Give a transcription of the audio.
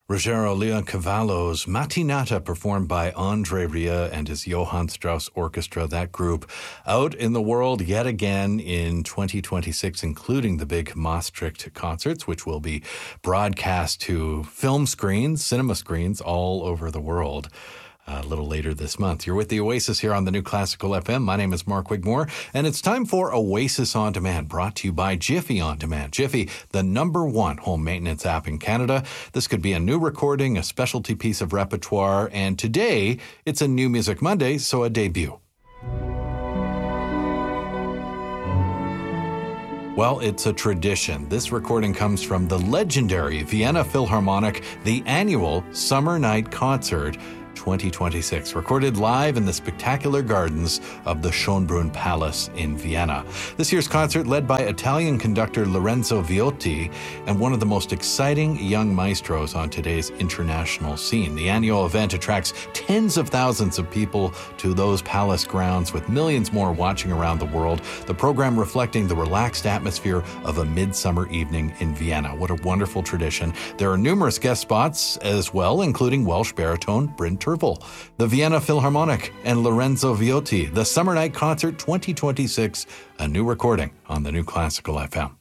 Ruggero Leoncavallo's Mattinata, performed by Andre Rieu and his Johann Strauss Orchestra, that group out in the world yet again in 2026, including the big Maastricht concerts, which will be broadcast to film screens, cinema screens all over the world. A little later this month. You're with the Oasis here on the New Classical FM. My name is Mark Wigmore, and it's time for Oasis On Demand, brought to you by Jiffy On Demand. Jiffy, the #1 home maintenance app in Canada. This could be a new recording, a specialty piece of repertoire, and today it's a New Music Monday, so a debut. Well, it's a tradition. This recording comes from the legendary Vienna Philharmonic, the annual Summer Night Concert 2026, recorded live in the spectacular gardens of the Schönbrunn Palace in Vienna. This year's concert led by Italian conductor Lorenzo Viotti and one of the most exciting young maestros on today's international scene. The annual event attracts tens of thousands of people to those palace grounds, with millions more watching around the world. The program reflecting the relaxed atmosphere of a midsummer evening in Vienna. What a wonderful tradition. There are numerous guest spots as well, including Welsh baritone Bryn Terfel. The Vienna Philharmonic and Lorenzo Viotti, the Summer Night Concert 2026, a new recording on the New Classical FM.